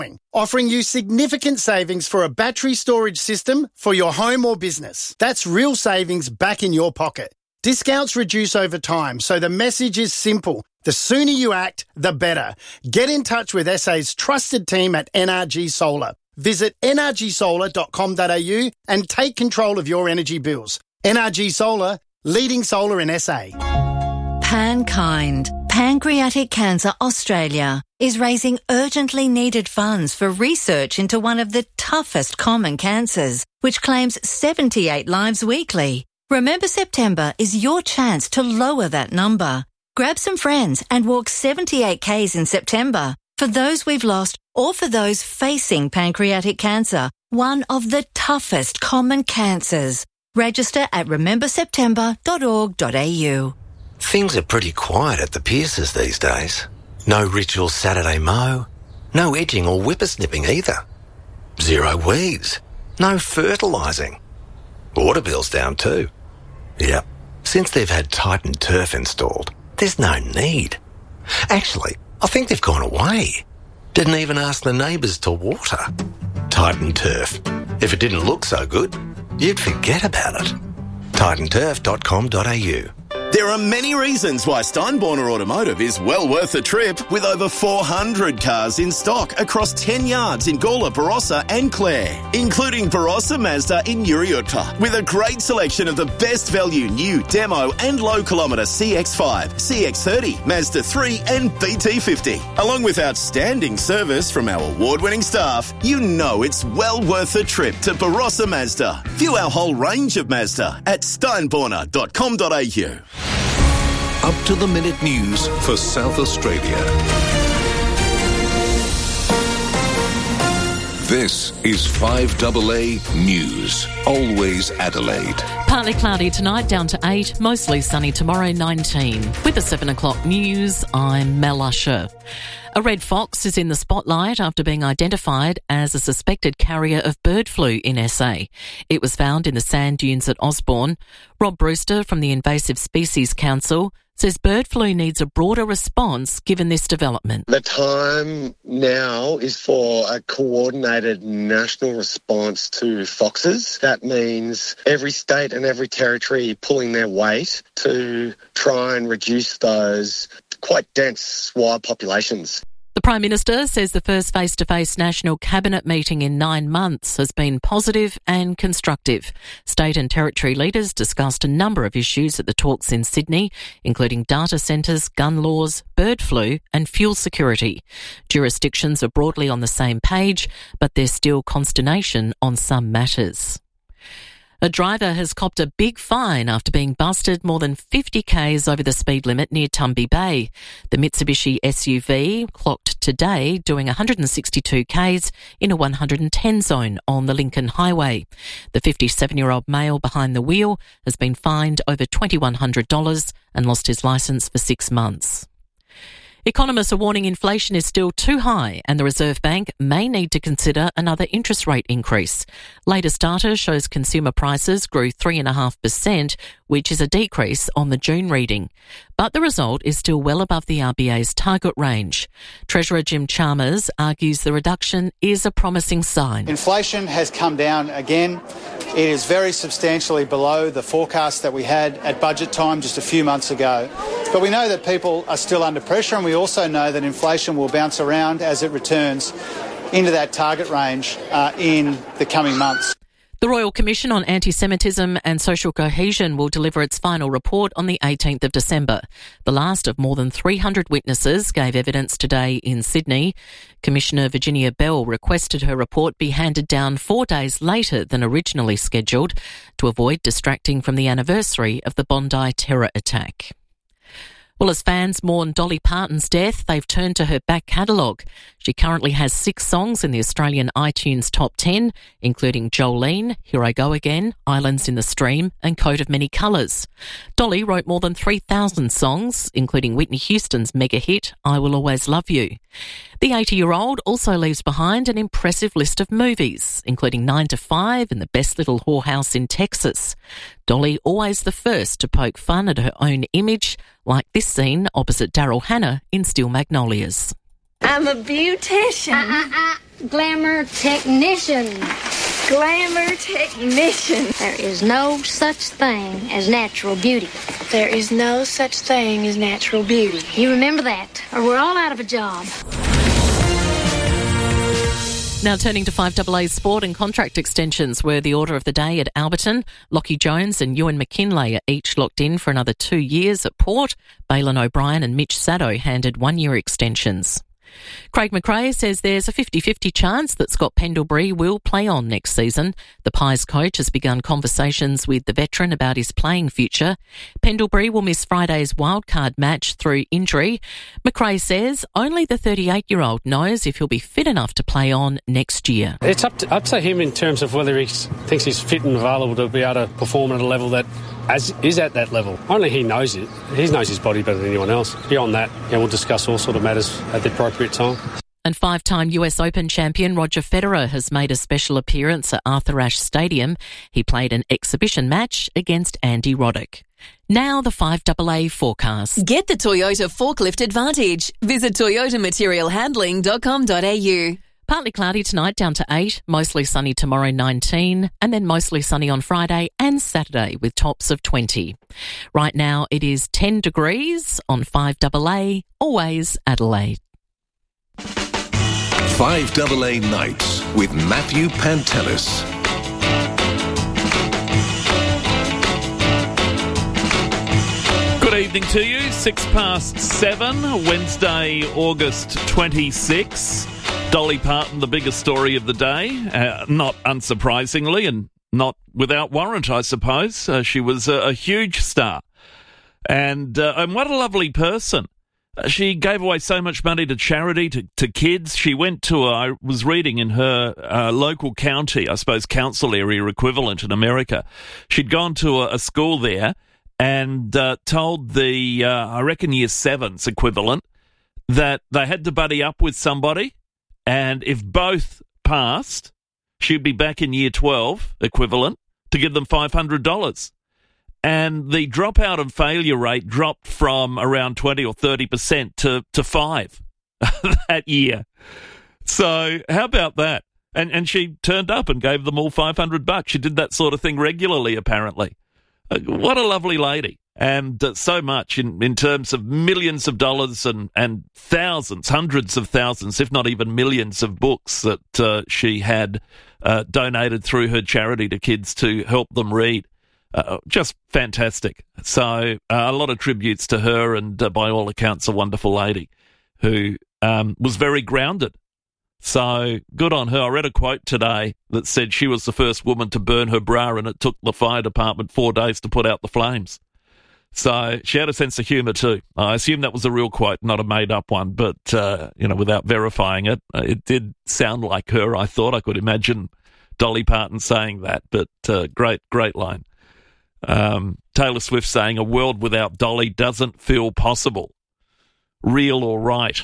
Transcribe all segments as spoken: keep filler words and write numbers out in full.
offering you significant savings for a battery storage system for your home or business. That's real savings back in your pocket. Discounts reduce over time, so the message is simple. The sooner you act, the better. Get in touch with S A's trusted team at N R G Solar. Visit n r g solar dot com dot a u and take control of your energy bills. N R G Solar, leading solar in S A. PanKind, Pancreatic Cancer Australia, is raising urgently needed funds for research into one of the toughest common cancers, which claims seventy-eight lives weekly. Remember September is your chance to lower that number. Grab some friends and walk seventy-eight kays in September for those we've lost or for those facing pancreatic cancer, one of the toughest common cancers. Register at remember september dot org dot a u. Things are pretty quiet at the Pierces these days. No ritual Saturday mow, no edging or whippersnipping either. Zero weeds, no fertilising. Water bill's down too. Yep, since they've had Titan Turf installed, there's no need. Actually, I think they've gone away. Didn't even ask the neighbours to water. Titan Turf. If it didn't look so good, you'd forget about it. titan turf dot com dot a u. There are many reasons why Steinborner Automotive is well worth a trip, with over four hundred cars in stock across ten yards in Gawler, Barossa and Clare, including Barossa Mazda in Uriutpa, with a great selection of the best value new demo and low kilometre C X five, C X thirty, Mazda three and B T fifty. Along with outstanding service from our award-winning staff, you know it's well worth a trip to Barossa Mazda. View our whole range of Mazda at steinborner dot com dot a u. Up-to-the-minute news for South Australia. This is five A A News. Always Adelaide. Partly cloudy tonight, down to eight. Mostly sunny tomorrow, nineteen. With the seven o'clock news, I'm Mel Usher. A red fox is in the spotlight after being identified as a suspected carrier of bird flu in S A. It was found in the sand dunes at Osborne. Rob Brewster from the Invasive Species Council says bird flu needs a broader response given this development. The time now is for a coordinated national response to foxes. That means every state and every territory pulling their weight to try and reduce those quite dense wild populations. The Prime Minister says the first face-to-face National Cabinet meeting in nine months has been positive and constructive. State and territory leaders discussed a number of issues at the talks in Sydney, including data centres, gun laws, bird flu and fuel security. Jurisdictions are broadly on the same page, but there's still consternation on some matters. A driver has copped a big fine after being busted more than fifty kays over the speed limit near Tumby Bay. The Mitsubishi S U V clocked today doing one hundred sixty-two kays in a one hundred ten zone on the Lincoln Highway. The fifty-seven-year-old male behind the wheel has been fined over two thousand one hundred dollars and lost his licence for six months. Economists are warning inflation is still too high and the Reserve Bank may need to consider another interest rate increase. Latest data shows consumer prices grew three point five percent, which is a decrease on the June reading. But the result is still well above the R B A's target range. Treasurer Jim Chalmers argues the reduction is a promising sign. Inflation has come down again. It is very substantially below the forecast that we had at budget time just a few months ago. But we know that people are still under pressure, and we also know that inflation will bounce around as it returns into that target range uh, in the coming months. The Royal Commission on Anti-Semitism and Social Cohesion will deliver its final report on the eighteenth of December. The last of more than three hundred witnesses gave evidence today in Sydney. Commissioner Virginia Bell requested her report be handed down four days later than originally scheduled to avoid distracting from the anniversary of the Bondi terror attack. Well, as fans mourn Dolly Parton's death, they've turned to her back catalogue. She currently has six songs in the Australian iTunes top ten, including Jolene, Here I Go Again, Islands in the Stream and Coat of Many Colours. Dolly wrote more than three thousand songs, including Whitney Houston's mega hit, I Will Always Love You. The eighty-year-old also leaves behind an impressive list of movies, including nine to five and The Best Little Whorehouse in Texas. Dolly always the first to poke fun at her own image, like this scene opposite Daryl Hannah in Steel Magnolias. I'm a beautician. Uh, uh, uh. glamour technician. Glamour technician. There is no such thing as natural beauty. There is no such thing as natural beauty. You remember that, or we're all out of a job. Now turning to five A A sport and contract extensions were the order of the day at Alberton. Lockie Jones and Ewan McKinlay are each locked in for another two years at Port. Balin O'Brien and Mitch Sado handed one-year extensions. Craig McRae says there's a fifty-fifty chance that Scott Pendlebury will play on next season. The Pies coach has begun conversations with the veteran about his playing future. Pendlebury will miss Friday's wildcard match through injury. McRae says only the thirty-eight-year-old knows if he'll be fit enough to play on next year. It's up to, up to him in terms of whether he thinks he's fit and available to be able to perform at a level that as is at that level. Only he knows it. He knows his body better than anyone else. Beyond that, yeah, we'll discuss all sort of matters at the appropriate time. And five-time U S Open champion Roger Federer has made a special appearance at Arthur Ashe Stadium. He played an exhibition match against Andy Roddick. Now the five A A forecast. Get the Toyota Forklift Advantage. Visit toyota material handling dot com dot a u. Partly cloudy tonight, down to eight. Mostly sunny tomorrow, nineteen. And then mostly sunny on Friday and Saturday with tops of twenty. Right now it is ten degrees on five A A, always Adelaide. five A A Nights with Matthew Pantelis. Good evening to you. Six past seven, Wednesday, August twenty-sixth. Dolly Parton, the biggest story of the day, uh, not unsurprisingly and not without warrant, I suppose. Uh, she was a, a huge star. And, uh, and what a lovely person. Uh, she gave away so much money to charity, to, to kids. She went to, a, I was reading in her uh, local county, I suppose council area equivalent in America. She'd gone to a, a school there and uh, told the, uh, I reckon year sevens equivalent, that they had to buddy up with somebody. And if both passed, she'd be back in year twelve, equivalent, to give them five hundred dollars. And the dropout and failure rate dropped from around twenty or thirty percent to, to five that year. So how about that? And and she turned up and gave them all five hundred bucks. She did that sort of thing regularly, apparently. Uh, what a lovely lady. And uh, so much in, in terms of millions of dollars and, and thousands, hundreds of thousands, if not even millions of books that uh, she had uh, donated through her charity to kids to help them read. Uh, just fantastic. So uh, a lot of tributes to her and, uh, by all accounts, a wonderful lady who um, was very grounded. So good on her. I read a quote today that said she was the first woman to burn her bra and it took the fire department four days to put out the flames. So she had a sense of humour too. I assume that was a real quote, not a made-up one, but, uh, you know, without verifying it, it did sound like her. I thought I could imagine Dolly Parton saying that, but uh, great, great line. Um, Taylor Swift saying, a world without Dolly doesn't feel possible, real or right.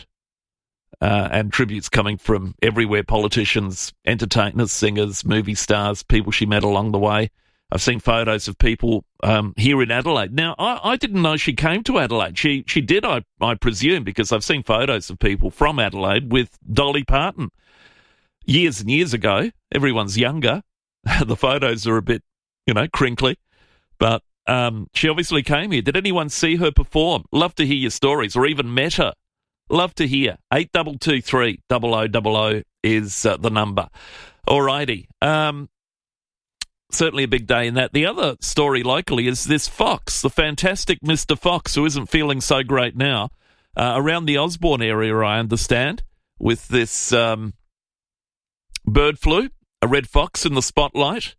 Uh, and tributes coming from everywhere, politicians, entertainers, singers, movie stars, people she met along the way. I've seen photos of people um, here in Adelaide. Now, I, I didn't know she came to Adelaide. She she did, I, I presume, because I've seen photos of people from Adelaide with Dolly Parton. Years and years ago, everyone's younger. The photos are a bit, you know, crinkly. But um, she obviously came here. Did anyone see her perform? Love to hear your stories, or even met her. Love to hear. eight two two three, double oh double oh is uh, the number. All righty. Um... Certainly a big day in that. The other story locally is this Fox, the fantastic Mister Fox, who isn't feeling so great now, uh, around the Osborne area, I understand, with this um, bird flu, a red fox in the spotlight,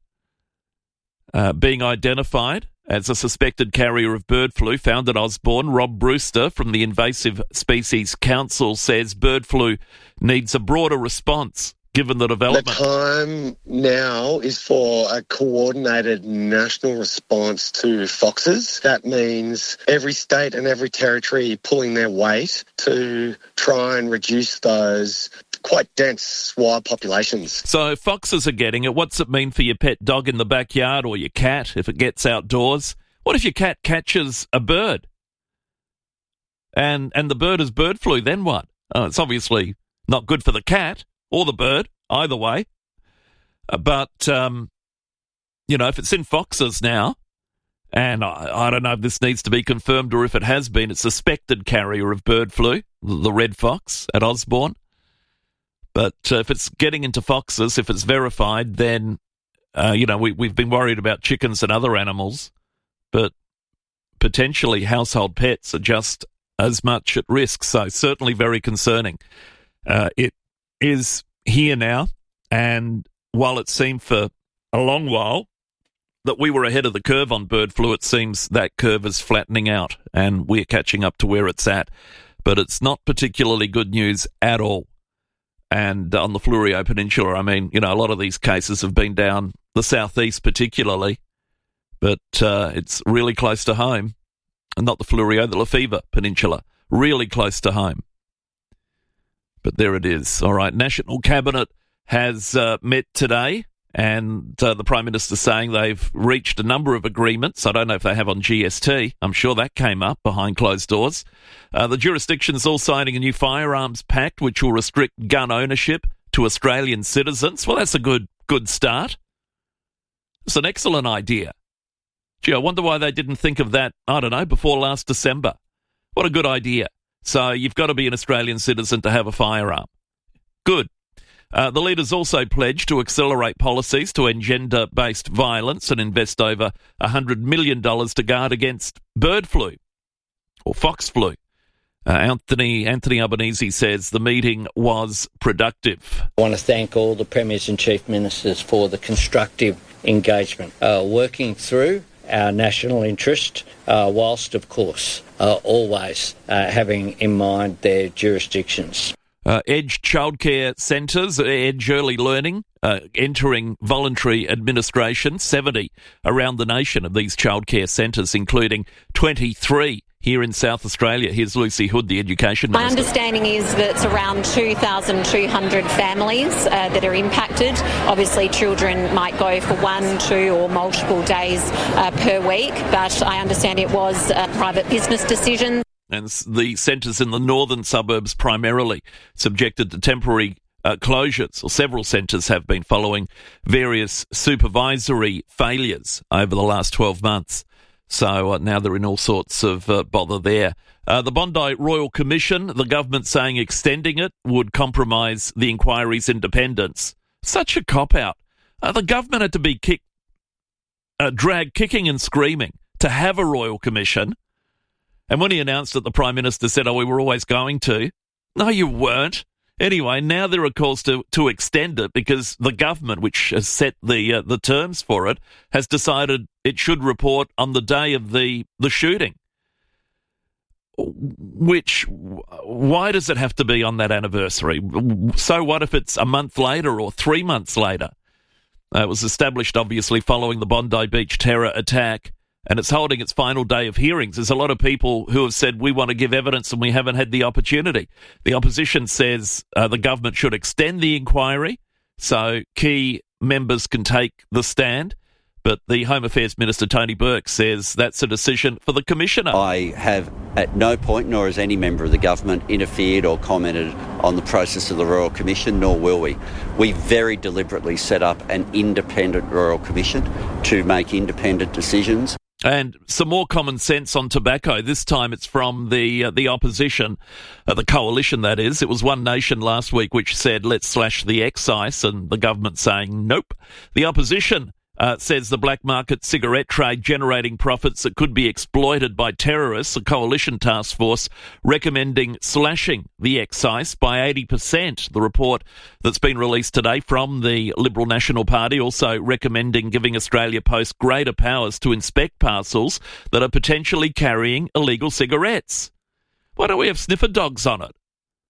uh, being identified as a suspected carrier of bird flu found at Osborne. Rob Brewster from the Invasive Species Council says bird flu needs a broader response. Given the development. The time now is for a coordinated national response to foxes. That means every state and every territory pulling their weight to try and reduce those quite dense wild populations. So foxes are getting it. What's it mean for your pet dog in the backyard or your cat if it gets outdoors? What if your cat catches a bird and and the bird has bird flu? Then what? Oh, it's obviously not good for the cat. or the bird, either way. Uh, but, um, you know, if it's in foxes now, and I, I don't know if this needs to be confirmed or if it has been, it's suspected carrier of bird flu, the red fox at Osborne. But uh, if it's getting into foxes, if it's verified, then, uh, you know, we, we've been worried about chickens and other animals, but potentially household pets are just as much at risk. So certainly very concerning. Uh, it is here now, and while it seemed for a long while that we were ahead of the curve on bird flu, it seems that curve is flattening out and we're catching up to where it's at. But it's not particularly good news at all. And on the Fleurieu Peninsula, I mean, you know, a lot of these cases have been down the southeast particularly, but uh, it's really close to home. And not the Fleurieu, the Lefevre Peninsula, really close to home. But there it is. All right, National Cabinet has uh, met today, and uh, the Prime Minister saying they've reached a number of agreements. I don't know if they have on G S T. I'm sure that came up behind closed doors. Uh, the jurisdictions all signing a new firearms pact which will restrict gun ownership to Australian citizens. Well, that's a good good start. It's an excellent idea. Gee, I wonder why they didn't think of that, I don't know, before last December. What a good idea. So you've got to be an Australian citizen to have a firearm. Good. Uh, the leaders also pledged to accelerate policies to end gender-based violence and invest over one hundred million dollars to guard against bird flu, or fox flu. Uh, Anthony Anthony Albanese says the meeting was productive. I want to thank all the Premiers and Chief Ministers for the constructive engagement, uh, working through our national interest, uh, whilst, of course, uh, always uh, having in mind their jurisdictions. Uh, Edge childcare centres, Edge Early Learning, uh, entering voluntary administration, seventy around the nation of these childcare centres, including twenty-three here in South Australia. Here's Lucy Hood, the Education Minister. My understanding is that it's around two thousand two hundred families uh, that are impacted. Obviously, children might go for one, two or multiple days uh, per week, but I understand it was a private business decision. And the centres in the northern suburbs primarily subjected to temporary uh, closures, or several centres have been following various supervisory failures over the last twelve months. So uh, now they're in all sorts of uh, bother there. Uh, the Bondi Royal Commission, the government saying extending it would compromise the inquiry's independence. Such a cop-out. Uh, the government had to be kicked, uh, dragged kicking and screaming to have a Royal Commission. And when he announced it, the Prime Minister said, oh, we were always going to. No, you weren't. Anyway, now there are calls to, to extend it because the government, which has set the uh, the terms for it, has decided it should report on the day of the, the shooting. Which, why does it have to be on that anniversary? So what if it's a month later or three months later? Uh, it was established, obviously, following the Bondi Beach terror attack, and it's holding its final day of hearings. There's a lot of people who have said, we want to give evidence and we haven't had the opportunity. The opposition says uh, the government should extend the inquiry so key members can take the stand. But the Home Affairs Minister, Tony Burke, says that's a decision for the Commissioner. I have at no point, nor has any member of the government, interfered or commented on the process of the Royal Commission, nor will we. We very deliberately set up an independent Royal Commission to make independent decisions. And some more common sense on tobacco. This time it's from the uh, the opposition, uh, the coalition that is. It was One Nation last week which said, let's slash the excise, and the government saying, nope. The opposition Uh, says the black market cigarette trade generating profits that could be exploited by terrorists. A coalition task force recommending slashing the excise by eighty percent. The report that's been released today from the Liberal National Party also recommending giving Australia Post greater powers to inspect parcels that are potentially carrying illegal cigarettes. Why don't we have sniffer dogs on it?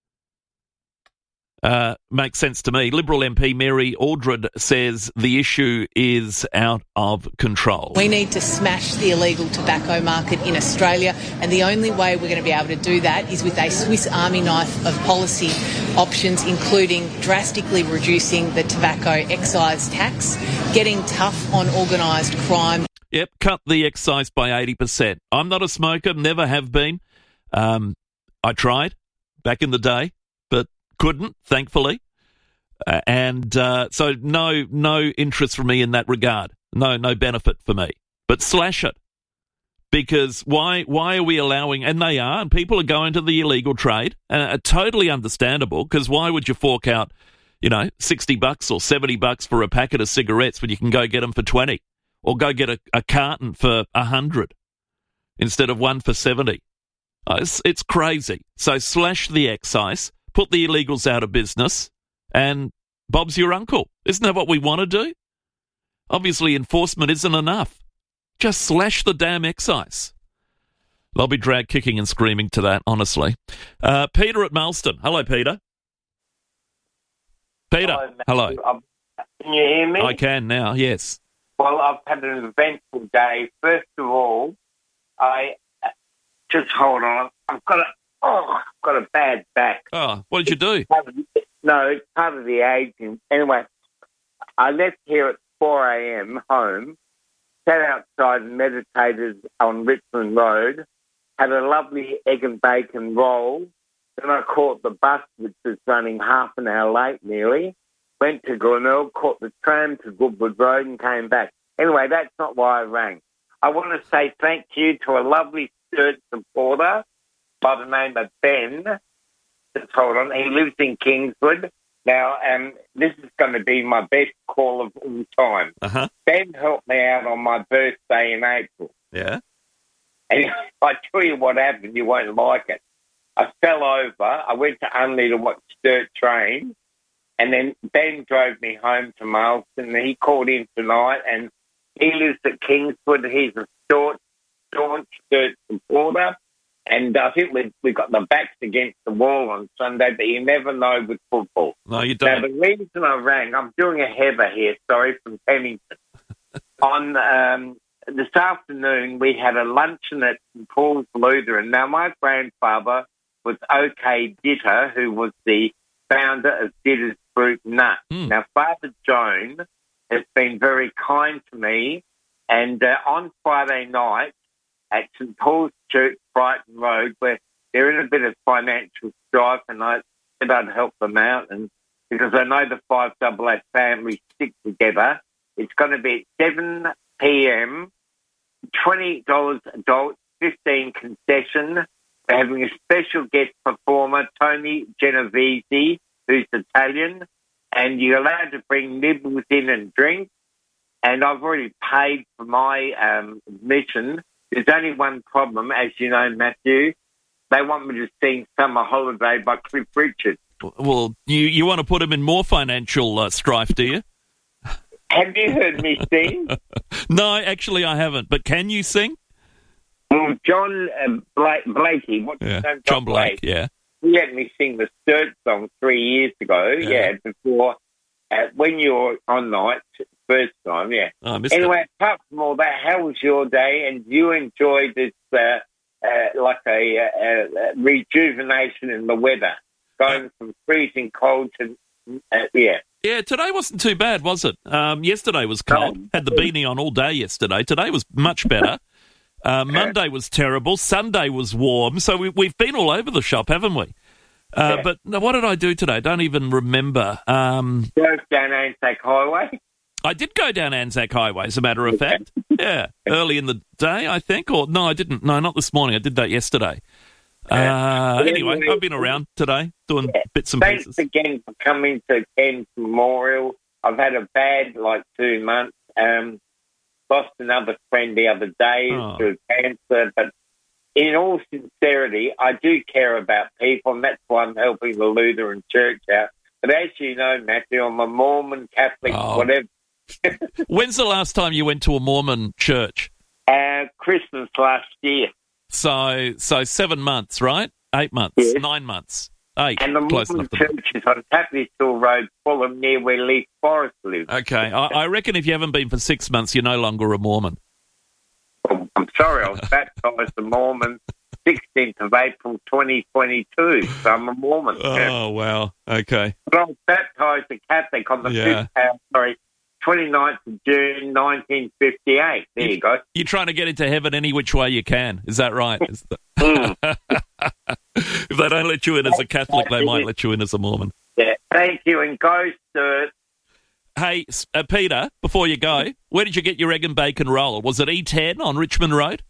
Uh, makes sense to me. Liberal M P Mary Aldred says the issue is out of control. We need to smash the illegal tobacco market in Australia, and the only way we're going to be able to do that is with a Swiss Army knife of policy options, including drastically reducing the tobacco excise tax, getting tough on organised crime. Yep, cut the excise by eighty percent. I'm not a smoker, never have been. Um, I tried back in the day, but couldn't, thankfully. Uh, and uh, so no no interest for me in that regard. No no benefit for me. But slash it. Because why why are we allowing, and they are, and people are going to the illegal trade, and uh, totally understandable, because why would you fork out, you know, sixty bucks or seventy bucks for a packet of cigarettes when you can go get them for twenty, or go get a, a carton for one hundred instead of one for seventy? Uh, it's, it's crazy. So slash the excise, put the illegals out of business, and Bob's your uncle. Isn't that what we want to do? Obviously, enforcement isn't enough. Just slash the damn excise. They'll be dragged kicking and screaming to that, honestly. Uh, Peter at Maelston. Hello, Peter. Peter. Hello. Hello. Um, can you hear me? I can now, yes. Well, I've had an eventful day. First of all, I... Just hold on. I've got a, oh, I've got a bad back. Oh, what did you do? No, it's part of the aging. Anyway, I left here at four a.m. home, sat outside and meditated on Richmond Road, had a lovely egg and bacon roll. Then I caught the bus, which was running half an hour late nearly, went to Glenelg, caught the tram to Goodwood Road and came back. Anyway, that's not why I rang. I want to say thank you to a lovely Sturt supporter by the name of Ben. Just hold on. He lives in Kingswood. Now, um, this is going to be my best call of all time. Uh-huh. Ben helped me out on my birthday in April. Yeah. And I tell you what happened, you won't like it. I fell over. I went to Unley to watch Sturt train, and then Ben drove me home to Maelston, and he called in tonight, and he lives at Kingswood. He's a staunch, staunch Sturt supporter, and I think we we got the backs against the wall on Sunday, but you never know with football. No, you don't. Now, the reason I rang, I'm doing a heather here, sorry, from Pennington. on um, this afternoon, we had a luncheon at Saint Paul's Lutheran. Now, my grandfather was O K Ditter, who was the founder of Ditter's Fruit Nut. Mm. Now, Father Joan has been very kind to me, and uh, on Friday night at Saint Paul's Church, Brighton Road, where they're in a bit of financial strife, and I said I'd help them out, and because I know the five double A family stick together, it's going to be at seven p.m, twenty dollars adult, fifteen concession. We're having a special guest performer, Tony Genovese, who's Italian, and you're allowed to bring nibbles in and drink. And I've already paid for my um, admission. There's only one problem, as you know, Matthew. They want me to sing Summer Holiday by Cliff Richard. Well, you, you want to put him in more financial uh, strife, do you? Have you heard me sing? No, actually I haven't. But can you sing? Well, John uh, Blake, Blakey, what's Yeah. his name? John Blake, yeah. He let me sing the Sturt song three years ago, Yeah. yeah, before, uh, when you were on night, first time, yeah. Oh, I missed Anyway, it. apart from all that, how was your day? And you enjoyed this, uh, uh, like a, uh, uh, rejuvenation in the weather, going from freezing cold to, uh, yeah. Yeah, today wasn't too bad, was it? Um, yesterday was cold. Had the beanie on all day yesterday. Today was much better. Uh, Monday was terrible. Sunday was warm. So we, we've been all over the shop, haven't we? Uh, Yeah. But no, what did I do today? I don't even remember. Um, Drove down Anzac Highway. I did go down Anzac Highway, as a matter of fact. Yeah, early in the day, I think. Or no, I didn't. No, not this morning. I did that yesterday. Uh, anyway, I've been around today doing bits and Thanks pieces. again for coming to Ken's Memorial. I've had a bad, like, two months. Um, lost another friend the other day Oh. through cancer. But in all sincerity, I do care about people, and that's why I'm helping the Lutheran Church out. But as you know, Matthew, I'm a Mormon, Catholic, Oh. whatever. When's the last time you went to a Mormon church? Uh, Christmas last year. So, so seven months, right? Eight months, Yes. nine months, eight. And the Close Mormon enough to Church is on Tapley Hill Road, Fulham, near where Leaf Forest lives. Okay, I, I reckon if you haven't been for six months, you're no longer a Mormon. I'm sorry, I was baptised a Mormon sixteenth of April twenty twenty-two, so I'm a Mormon. Oh, wow. Okay. But I was baptised a Catholic on the Yeah. fifth, uh, sorry, twenty-ninth of June nineteen fifty-eight. There you, go. You're trying to get into heaven any which way you can. Is that right? Is that... If they don't let you in as a Catholic, they might let you in as a Mormon. Yeah. Thank you, and go, Sturt. Hey, uh, Peter, before you go, where did you get your egg and bacon roll? Was it E ten on Richmond Road?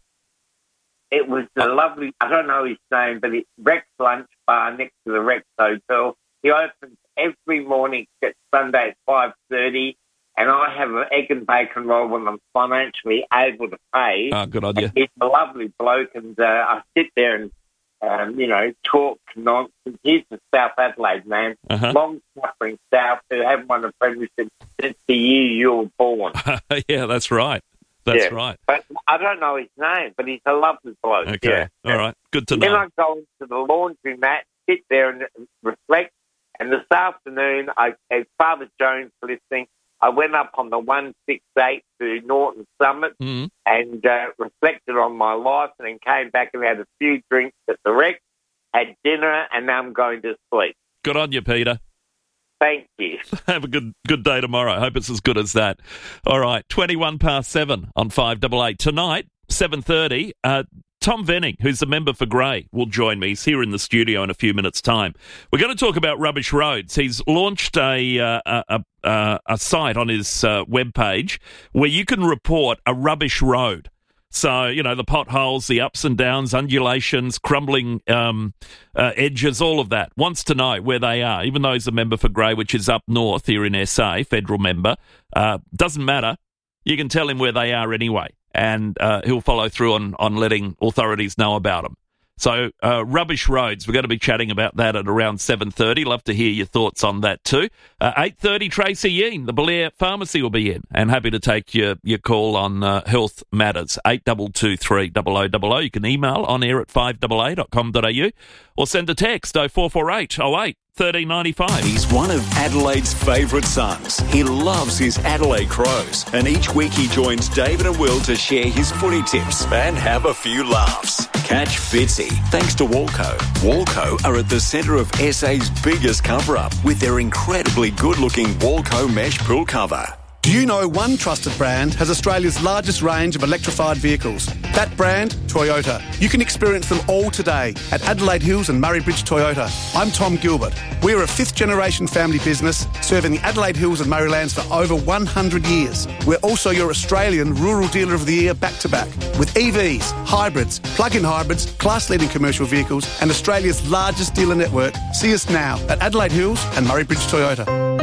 It was the lovely, I don't know his name, but it's Rex Lunch Bar next to the Rex Hotel. He opens every morning at Sunday at five thirty, and I have an egg and bacon roll when I'm financially able to pay. Oh, good on you. And he's a lovely bloke, and uh, I sit there and, um, you know, talk nonsense. He's the South Adelaide man, Uh-huh. long-suffering South, who haven't won a premiership since the year you were born. Yeah, that's right. That's Yeah. right. But I don't know his name, but he's a lovely bloke. Okay, Yeah. all right. Good to Then know. I go into the laundry mat, sit there and reflect. And this afternoon, I, as Father Jones listening, I went up on the one sixty-eight to Norton Summit Mm. and uh, reflected on my life, and then came back and had a few drinks at the Rex, had dinner, and now I'm going to sleep. Good on you, Peter. Thank you. Have a good good day tomorrow. I hope it's as good as that. All right, twenty-one past seven on five eight eight. Tonight, seven thirty, uh, Tom Venning, who's a member for Grey, will join me. He's here in the studio in a few minutes' time. We're going to talk about rubbish roads. He's launched a uh, a, a, a site on his uh, webpage where you can report a rubbish road. So, you know, the potholes, the ups and downs, undulations, crumbling um, uh, edges, all of that. Wants to know where they are, even though he's a member for Grey, which is up north here in S A, federal member. Uh, doesn't matter. You can tell him where they are anyway, and uh, he'll follow through on, on letting authorities know about them. So, uh, rubbish roads, we're going to be chatting about that at around seven thirty. Love to hear your thoughts on that too. Uh, eight thirty, Tracy Yeen, the Belair Pharmacy will be in, and happy to take your, your call on uh, health matters. eight two two three zero zero zero zero. You can email on air at five eight eight dot com dot a u or send a text oh four four eight oh eight one three nine five. He's one of Adelaide's favourite sons. He loves his Adelaide Crows, and each week he joins David and Will to share his footy tips and have a few laughs. Catch Fitzy thanks to Walco. Walco are at the centre of S A's biggest cover-up with their incredibly good-looking Walco mesh pool cover. Do you know one trusted brand has Australia's largest range of electrified vehicles? That brand, Toyota. You can experience them all today at Adelaide Hills and Murray Bridge Toyota. I'm Tom Gilbert. We're a fifth-generation family business serving the Adelaide Hills and Murraylands for over one hundred years. We're also your Australian Rural Dealer of the Year back-to-back with E Vs, hybrids, plug-in hybrids, class-leading commercial vehicles and Australia's largest dealer network. See us now at Adelaide Hills and Murray Bridge Toyota.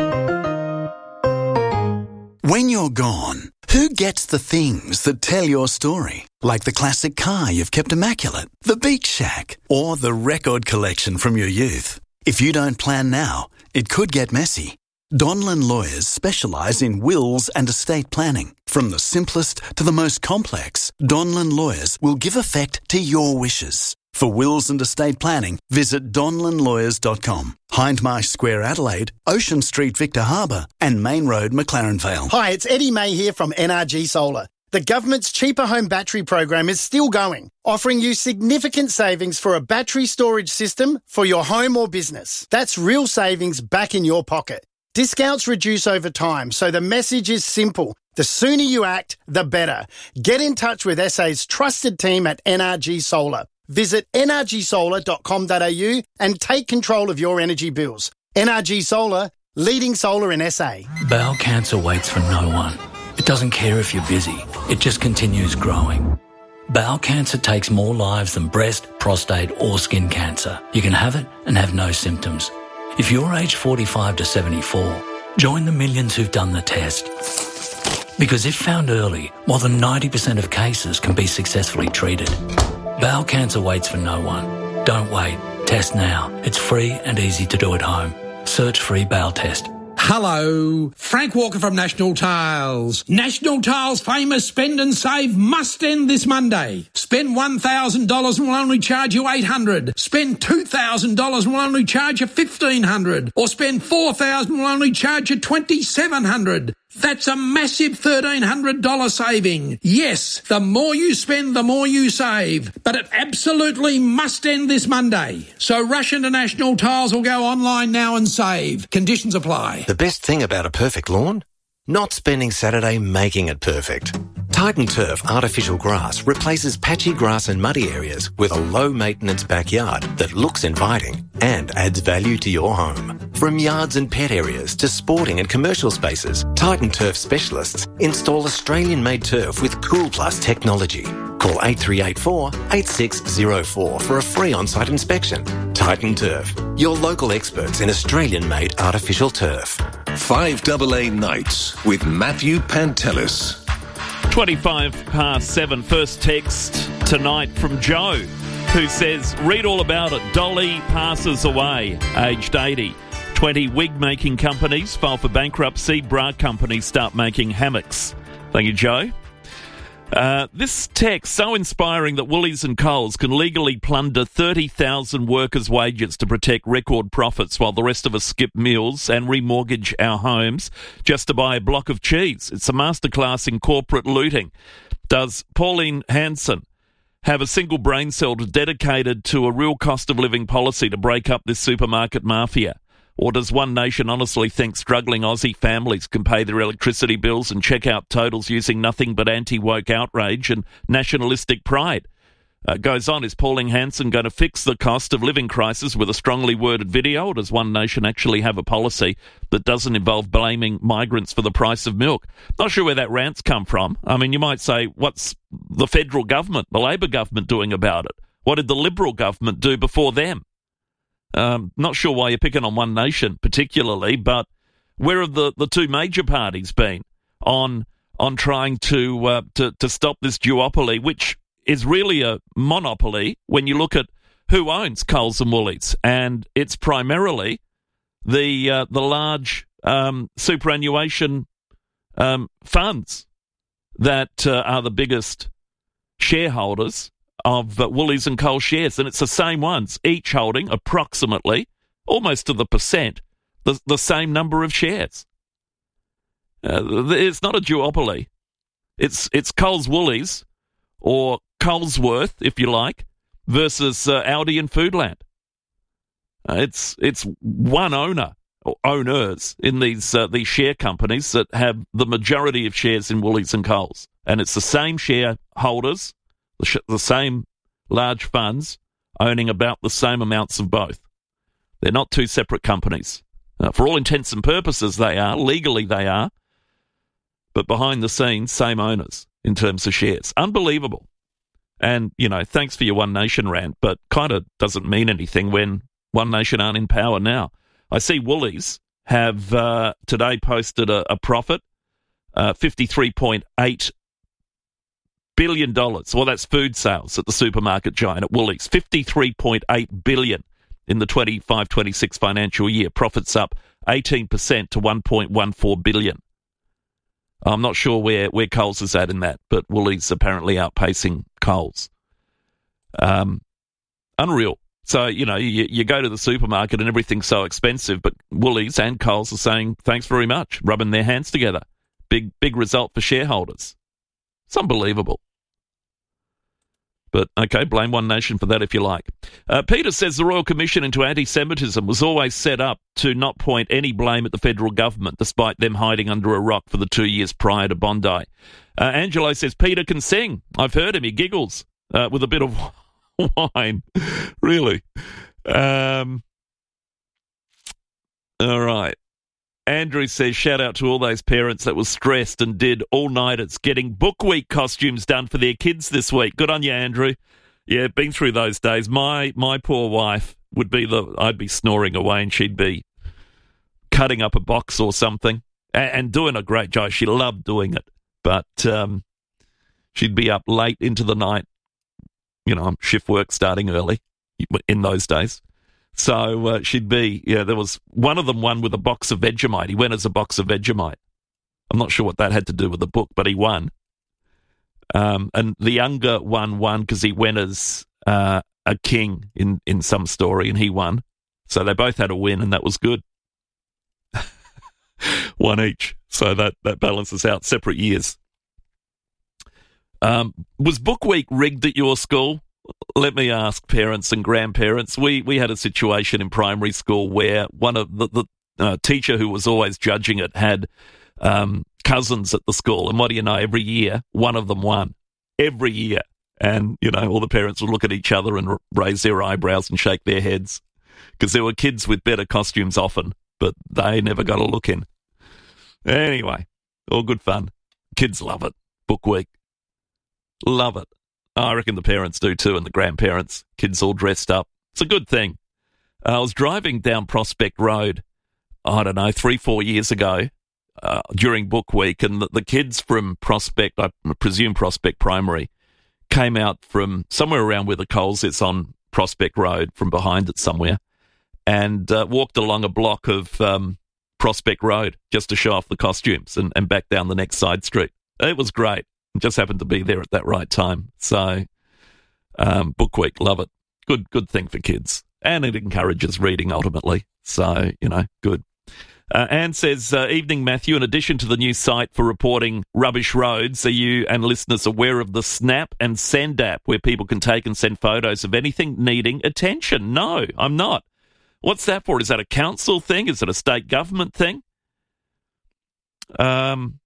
When you're gone, who gets the things that tell your story? Like the classic car you've kept immaculate, the beach shack, or the record collection from your youth. If you don't plan now, it could get messy. Donlan Lawyers specialise in wills and estate planning. From the simplest to the most complex, Donlan Lawyers will give effect to your wishes. For wills and estate planning, visit donlan lawyers dot com. Hindmarsh Square, Adelaide, Ocean Street, Victor Harbour, and Main Road, McLaren Vale. Hi, it's Eddie May here from N R G Solar. The government's cheaper home battery program is still going, offering you significant savings for a battery storage system for your home or business. That's real savings back in your pocket. Discounts reduce over time, so the message is simple. The sooner you act, the better. Get in touch with S A's trusted team at N R G Solar. Visit n r g solar dot com dot a u and take control of your energy bills. N R G Solar, leading solar in S A. Bowel cancer waits for no one. It doesn't care if you're busy. It just continues growing. Bowel cancer takes more lives than breast, prostate or skin cancer. You can have it and have no symptoms. If you're aged forty-five to seventy-four, join the millions who've done the test. Because if found early, more than ninety percent of cases can be successfully treated. Bowel cancer waits for no one. Don't wait. Test now. It's free and easy to do at home. Search free bowel test. Hello, Frank Walker from National Tiles. National Tiles' famous spend and save must end this Monday. Spend one thousand dollars and we'll only charge you eight hundred dollars. Spend two thousand dollars and we'll only charge you fifteen hundred dollars. Or spend four thousand dollars and we'll only charge you twenty-seven hundred dollars. That's a massive thirteen hundred dollars saving. Yes, the more you spend, the more you save. But it absolutely must end this Monday. So rush into National Tiles or go online now and save. Conditions apply. The best thing about a perfect lawn? Not spending Saturday making it perfect. Titan Turf artificial grass replaces patchy grass and muddy areas with a low-maintenance backyard that looks inviting and adds value to your home. From yards and pet areas to sporting and commercial spaces, Titan Turf specialists install Australian-made turf with Cool Plus technology. Call eight three eight four, eight six zero four for a free on-site inspection. Titan Turf, your local experts in Australian-made artificial turf. five double A Nights with Matthew Pantelis. twenty-five past seven. First text tonight from Joe, who says, read all about it. Dolly passes away, aged eighty. twenty wig-making companies file for bankruptcy. Bra companies start making hammocks. Thank you, Joe. Uh, this text, so inspiring that Woolies and Coles can legally plunder thirty thousand workers' wages to protect record profits while the rest of us skip meals and remortgage our homes just to buy a block of cheese. It's a masterclass in corporate looting. Does Pauline Hanson have a single brain cell dedicated to a real cost of living policy to break up this supermarket mafia? Or does One Nation honestly think struggling Aussie families can pay their electricity bills and check out totals using nothing but anti-woke outrage and nationalistic pride? Uh, goes on, is Pauline Hanson going to fix the cost of living crisis with a strongly worded video, or does One Nation actually have a policy that doesn't involve blaming migrants for the price of milk? Not sure where that rant's come from. I mean, you might say, what's the federal government, the Labor government doing about it? What did the Liberal government do before them? Um, not sure why you're picking on One Nation particularly, but where have the, the two major parties been on on trying to, uh, to to stop this duopoly, which is really a monopoly when you look at who owns Coles and Woolies, and it's primarily the uh, the large um, superannuation um, funds that uh, are the biggest shareholders of uh, Woolies and Coles shares, and it's the same ones, each holding approximately, almost to the percent, the, the same number of shares. Uh, it's not a duopoly. It's it's Coles Woolies, or Colesworth, if you like, versus uh, Aldi and Foodland. Uh, it's it's one owner or owners in these uh, these share companies that have the majority of shares in Woolies and Coles, and it's the same shareholders. The, sh- the same large funds owning about the same amounts of both. They're not two separate companies. Uh, for all intents and purposes, they are. Legally, they are. But behind the scenes, same owners in terms of shares. Unbelievable. And, you know, thanks for your One Nation rant, but kind of doesn't mean anything when One Nation aren't in power now. I see Woolies have uh, today posted a, a profit, uh, fifty-three point eight billion dollars. Well, that's food sales at the supermarket giant at Woolies. fifty-three point eight billion dollars in the twenty-five twenty-six financial year. Profits up eighteen percent to one point one four billion dollars. I'm not sure where, where Coles is at in that, but Woolies apparently outpacing Coles. Um, unreal. So, you know, you, you go to the supermarket and everything's so expensive, but Woolies and Coles are saying, thanks very much, rubbing their hands together. Big, big result for shareholders. It's unbelievable. But, okay, blame One Nation for that if you like. Uh, Peter says the Royal Commission into Anti-Semitism was always set up to not point any blame at the federal government, despite them hiding under a rock for the two years prior to Bondi. Uh, Angelo says Peter can sing. I've heard him. He giggles uh, with a bit of wine. Really. Um, all right. Andrew says, shout out to all those parents that were stressed and did all-nighters getting book week costumes done for their kids this week. Good on you, Andrew. Yeah, been through those days. My my poor wife would be the, I'd be snoring away and she'd be cutting up a box or something and, and doing a great job. She loved doing it, but um, she'd be up late into the night. You know, shift work starting early in those days. So uh, she'd be, yeah, there was one of them won with a box of Vegemite. He went as a box of Vegemite. I'm not sure what that had to do with the book, but he won. Um, and the younger one won because he went as uh, a king in, in some story, and he won. So they both had a win, and that was good. One each. So that, that balances out separate years. Um, was Book Week rigged at your school? Let me ask parents and grandparents. We we had a situation in primary school where one of the, the uh, teacher who was always judging it had um, cousins at the school, and what do you know, every year, one of them won. Every year. And, you know, all the parents would look at each other and r- raise their eyebrows and shake their heads, because there were kids with better costumes often, but they never got a look in. Anyway, all good fun. Kids love it. Book week. Love it. I reckon the parents do too, and the grandparents. Kids all dressed up. It's a good thing. Uh, I was driving down Prospect Road, I don't know, three, four years ago uh, during Book Week, and the, the kids from Prospect, I presume Prospect Primary, came out from somewhere around where the Coles is on Prospect Road, from behind it somewhere, and uh, walked along a block of um, Prospect Road just to show off the costumes and, and back down the next side street. It was great. Just happened to be there at that right time. So, um, Book Week, love it. Good, good thing for kids. And it encourages reading ultimately. So, you know, good. Uh, Anne says, uh, evening, Matthew. In addition to the new site for reporting rubbish roads, are you and listeners aware of the Snap and Send app, where people can take and send photos of anything needing attention? No, I'm not. What's that for? Is that a council thing? Is it a state government thing? Um...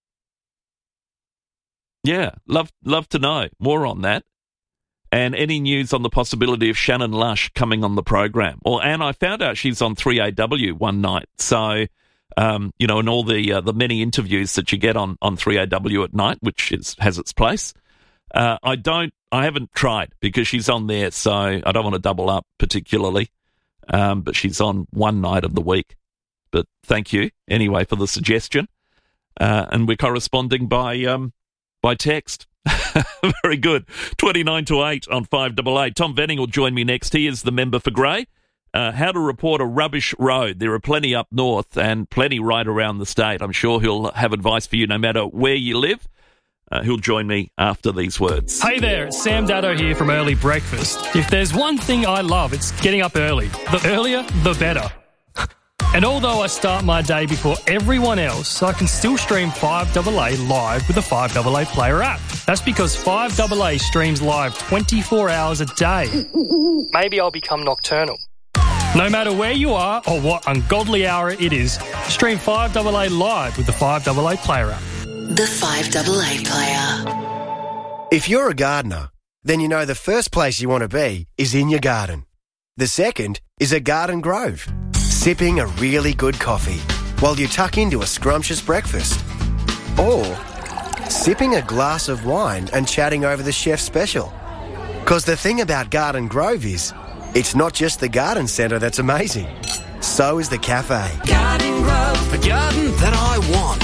Yeah, love love to know more on that. And any news on the possibility of Shannon Lush coming on the program. Well, Anne, I found out she's on three A W one night. So, um, you know, and all the uh, the many interviews that you get on, on three A W at night, which is has its place. Uh, I don't, I haven't tried because she's on there, so I don't want to double up particularly. Um, but she's on one night of the week. But thank you anyway for the suggestion. Uh, and we're corresponding by... Um, By text. Very good. twenty-nine to eight on five double eight. Tom Venning will join me next. He is the member for Grey. Uh, how to report a rubbish road. There are plenty up north and plenty right around the state. I'm sure he'll have advice for you no matter where you live. Uh, he'll join me after these words. Hey there, it's Sam Daddo here from Early Breakfast. If there's one thing I love, it's getting up early. The earlier, the better. And although I start my day before everyone else, I can still stream five A A live with the five A A Player app. That's because five A A streams live twenty-four hours a day. Maybe I'll become nocturnal. No matter where you are or what ungodly hour it is, stream five A A live with the five A A Player app. The five A A Player. If you're a gardener, then you know the first place you want to be is in your garden. The second is a garden grove, sipping a really good coffee while you tuck into a scrumptious breakfast. Or sipping a glass of wine and chatting over the chef's special. Because the thing about Garden Grove is, it's not just the garden centre that's amazing. So is the cafe. Garden Grove, the garden that I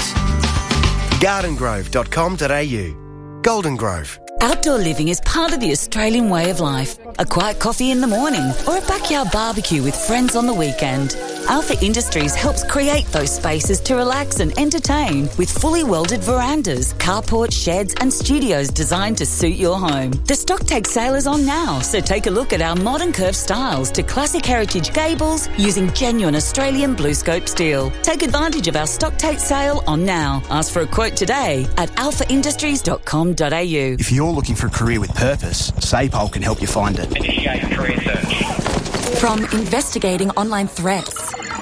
want. garden grove dot com dot a u. Golden Grove. Outdoor living is part of the Australian way of life. A quiet coffee in the morning or a backyard barbecue with friends on the weekend. Alpha Industries helps create those spaces to relax and entertain with fully welded verandas, carport, sheds and studios designed to suit your home. The stock take sale is on now, so take a look at our modern curved styles to classic heritage gables using genuine Australian blue scope steel. Take advantage of our stock take sale on now. Ask for a quote today at alpha industries dot com dot a u. If you're looking for a career with purpose, SAPOL can help you find it. Initiate career search. From investigating online threats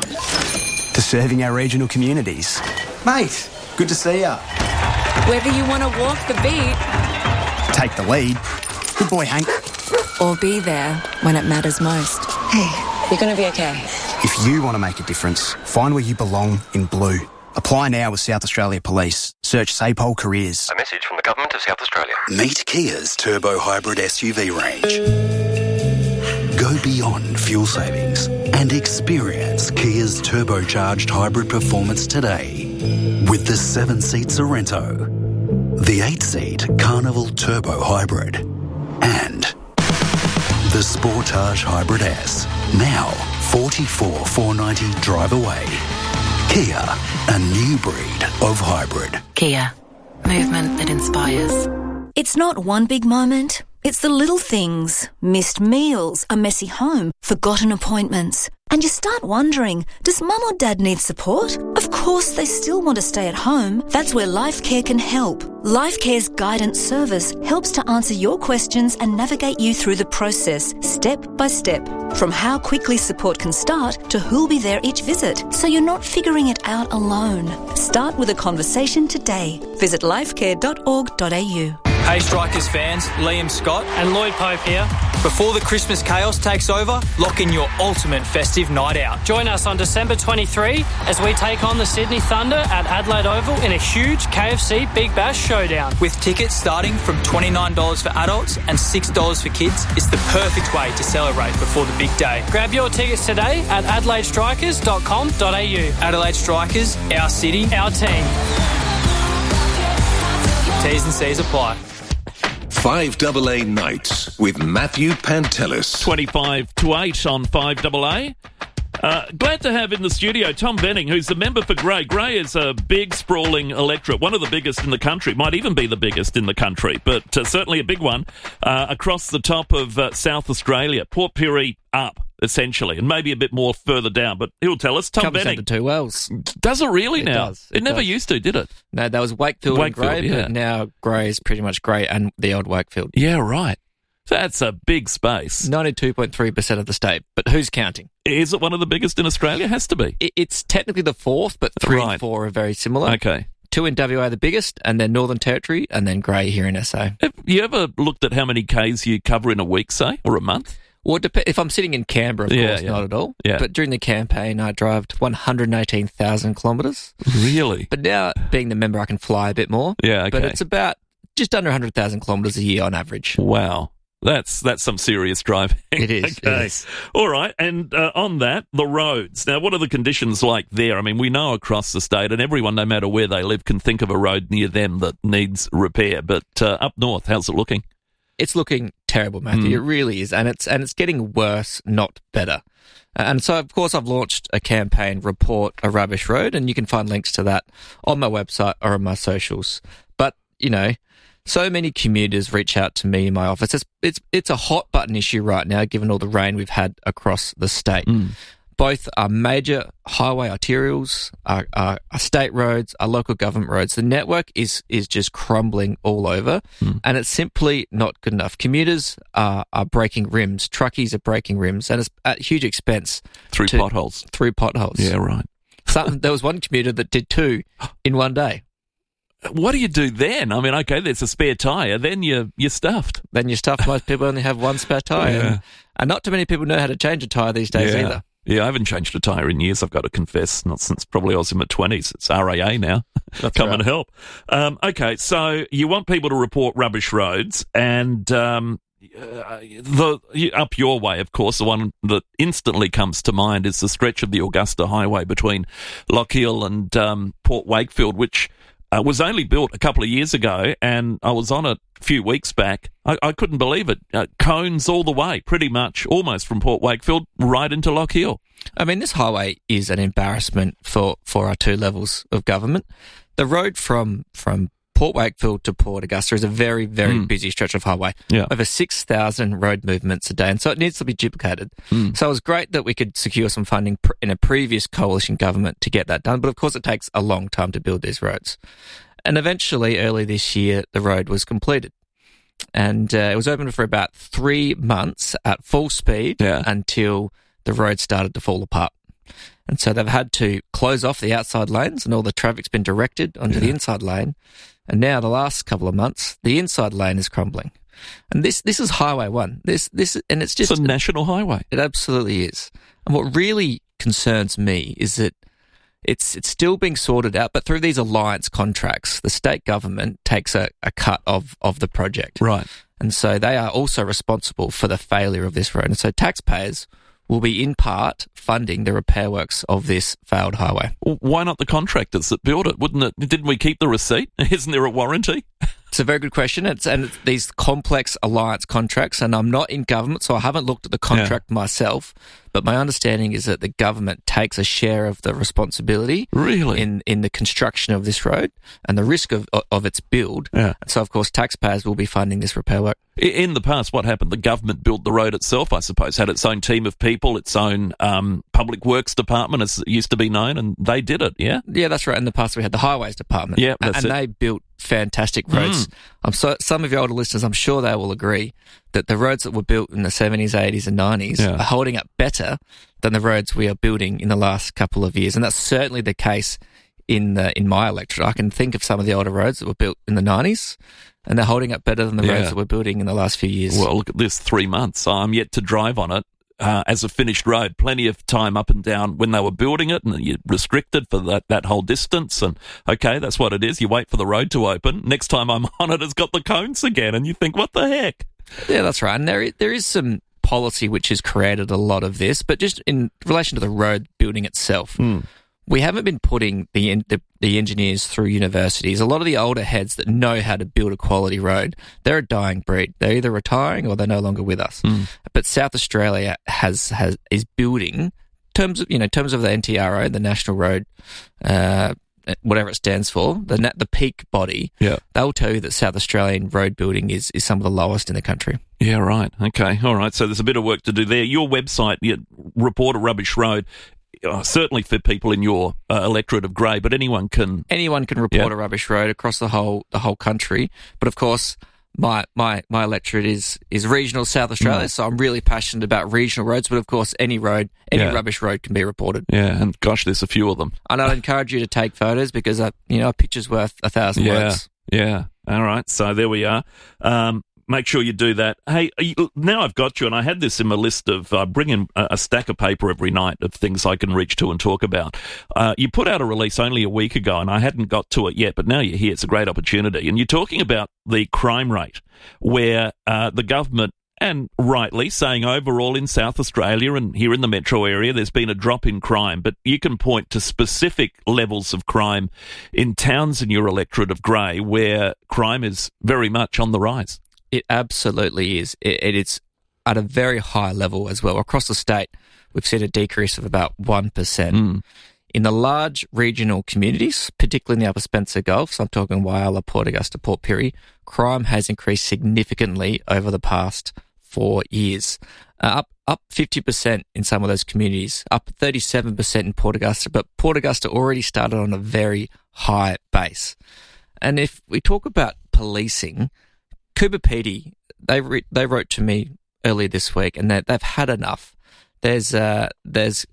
to serving our regional communities. Mate, good to see ya. Whether you want to walk the beat, take the lead. Good boy, Hank. Or be there when it matters most. Hey, you're going to be okay. If you want to make a difference, find where you belong in blue. Apply now with South Australia Police. Search SAPOL Careers. A message from the Government of South Australia. Meet Kia's turbo hybrid S U V range. Go beyond fuel savings and experience Kia's turbocharged hybrid performance today with the seven-seat Sorrento, the eight-seat Carnival Turbo Hybrid, and the Sportage Hybrid S. Now forty-four thousand four hundred ninety drive away. Kia, a new breed of hybrid. Kia, movement that inspires. It's not one big moment. It's the little things. Missed meals, a messy home, forgotten appointments. And you start wondering, does mum or dad need support? Of course they still want to stay at home. That's where LifeCare can help. LifeCare's guidance service helps to answer your questions and navigate you through the process, step by step. From how quickly support can start to who'll be there each visit, so you're not figuring it out alone. Start with a conversation today. Visit lifecare dot org dot a u. Hey Strikers fans, Liam Scott and Lloyd Pope here. Before the Christmas chaos takes over, lock in your ultimate festive night out. Join us on December twenty-third as we take on the Sydney Thunder at Adelaide Oval in a huge K F C Big Bash showdown. With tickets starting from twenty-nine dollars for adults and six dollars for kids, it's the perfect way to celebrate before the big day. Grab your tickets today at adelaide strikers dot com dot a u. Adelaide Strikers, our city, our team. T's and C's apply. five double A Nights with Matthew Pantelis. twenty-five to eight on five double A. Uh, glad to have in the studio Tom Benning, who's the member for Grey. Grey is a big, sprawling electorate, one of the biggest in the country, might even be the biggest in the country, but uh, certainly a big one uh, across the top of uh, South Australia. Port Pirie up, essentially, and maybe a bit more further down, but he'll tell us. Tom Covers Benning. under two wells. Does it really it now? Does. It, It never does. used to, did it? No, that was Wakefield, Wakefield and Grey, yeah. but now Grey is pretty much Grey and the old Wakefield. Yeah, right. That's a big space. ninety-two point three percent of the state, but who's counting? Is it one of the biggest in Australia? Has to be. It, it's technically the fourth, but three Right. and four are very similar. Okay. Two in W A the biggest, and then Northern Territory, and then Grey here in S A. Have you ever looked at how many Ks you cover in a week, say, or a month? Well, it dep- if I'm sitting in Canberra, of Yeah, course, yeah. not at all. Yeah. But during the campaign, I drove one hundred eighteen thousand kilometres. Really? But now, being the member, I can fly a bit more. Yeah, okay. But it's about just under one hundred thousand kilometres a year on average. Wow. That's that's some serious driving. It is. Okay. It is. All right. And uh, on that, the roads. Now, what are the conditions like there? I mean, we know across the state, and everyone, no matter where they live, can think of a road near them that needs repair. But uh, up north, how's it looking? It's looking terrible, Matthew. Mm. It really is, and it's and it's getting worse, not better. And so, of course, I've launched a campaign, Report a Rubbish Road, and you can find links to that on my website or on my socials. But you know, so many commuters reach out to me in my office. It's it's it's a hot button issue right now, given all the rain we've had across the state. Mm. Both are major highway arterials, are, are, are state roads, are local government roads. The network is is just crumbling all over, Mm. and it's simply not good enough. Commuters are, are breaking rims, truckies are breaking rims, and it's at huge expense. Through to- potholes. Through potholes. Yeah, right. Some, there was one commuter that did two in one day. What do you do then? I mean, okay, there's a spare tyre, then you're, you're stuffed. Then you're stuffed. Most people only have one spare tyre, Yeah. and, and not too many people know how to change a tyre these days yeah. either. Yeah, I haven't changed a tyre in years, I've got to confess. Not since probably I was in my twenties. It's R A A now. That's Come right. and help. Um, okay, so you want people to report rubbish roads, and um, uh, the you- up your way, of course, the one that instantly comes to mind is the stretch of the Augusta Highway between Lochiel and um, Port Wakefield, which uh, was only built a couple of years ago, and I was on it a few weeks back. I, I couldn't believe it. Uh, cones all the way, pretty much, almost from Port Wakefield right into Lochiel. I mean, this highway is an embarrassment for, for our two levels of government. The road from from Port Wakefield to Port Augusta is a very, very Mm. busy stretch of highway. Yeah. Over six thousand road movements a day, and so it needs to be duplicated. Mm. So it was great that we could secure some funding pr- in a previous coalition government to get that done, but of course it takes a long time to build these roads. And eventually, early this year, the road was completed. And uh, it was open for about three months at full speed Yeah. until the road started to fall apart. And so they've had to close off the outside lanes, and all the traffic's been directed onto the inside lane. And now, the last couple of months, the inside lane is crumbling. And this this is Highway One. This this and it's just It's a national highway. It absolutely is. And what really concerns me is that it's it's still being sorted out, but through these alliance contracts, the state government takes a, a cut of, of the project. Right. And so they are also responsible for the failure of this road. And so taxpayers will be in part funding the repair works of this failed highway. Well, why not the contractors that built it? Wouldn't it? Didn't we keep the receipt? Isn't there a warranty? It's a very good question. It's and it's these complex alliance contracts, and I'm not in government, so I haven't looked at the contract yeah. myself. But my understanding is that the government takes a share of the responsibility really? in, in the construction of this road and the risk of of its build. Yeah. And so, of course, taxpayers will be funding this repair work. In the past, what happened? The government built the road itself, I suppose, had its own team of people, its own um, public works department, as it used to be known, and they did it, yeah? Yeah, that's right. In the past, we had the highways department. Yeah, that's and, and it. they built fantastic roads. Mm. I'm so some of your older listeners, I'm sure they will agree that the roads that were built in the seventies, eighties and nineties yeah. are holding up better than the roads we are building in the last couple of years. And that's certainly the case in the, in my electorate. I can think of some of the older roads that were built in the nineties and they're holding up better than the yeah. roads that we're building in the last few years. Well, look at this, three months. I'm yet to drive on it. Uh, as a finished road, plenty of time up and down when they were building it, and you're restricted for that, that whole distance. And okay, that's what it is. You wait for the road to open. Next time I'm on it, it's got the cones again, and you think, what the heck? Yeah, that's right. And there is, there is some policy which has created a lot of this, but just in relation to the road building itself, mm. we haven't been putting the, the the engineers through universities. A lot of the older heads that know how to build a quality road, they're a dying breed. They're either retiring or they're no longer with us. Mm. But South Australia has has is building terms of you know terms of the N T R O, the National Road, uh, whatever it stands for, the the peak body. Yeah, they'll tell you that South Australian road building is is some of the lowest in the country. Yeah, right. Okay, all right. So there's a bit of work to do there. Your website, you report a rubbish road. Uh, certainly for people in your uh, electorate of Grey, but anyone can anyone can report yeah. a rubbish road across the whole the whole country. But of course, my my my electorate is is regional South Australia, mm. so I'm really passionate about regional roads. But of course, any road, any yeah. rubbish road can be reported. Yeah, and gosh, there's a few of them. And I'd encourage you to take photos because uh, you know a picture's worth a thousand yeah. words. Yeah. All right. So there we are. Um, Make sure you do that. Hey, you, now I've got you, and I had this in my list of uh, bringing a, a stack of paper every night of things I can reach to and talk about. Uh, you put out a release only a week ago, and I hadn't got to it yet, but now you're here. It's a great opportunity. And you're talking about the crime rate, where uh, the government, and rightly, saying overall in South Australia and here in the metro area, there's been a drop in crime. But you can point to specific levels of crime in towns in your electorate of Grey where crime is very much on the rise. It absolutely is. It, it is at a very high level as well. Across the state, we've seen a decrease of about one percent. Mm. In the large regional communities, particularly in the Upper Spencer Gulf, so I'm talking Whyalla, Port Augusta, Port Pirie, crime has increased significantly over the past four years. Uh, up up fifty percent in some of those communities, up thirty-seven percent in Port Augusta, but Port Augusta already started on a very high base. And if we talk about policing, Coober Pedy, they re- they wrote to me earlier this week, and they've had enough. There's uh, there's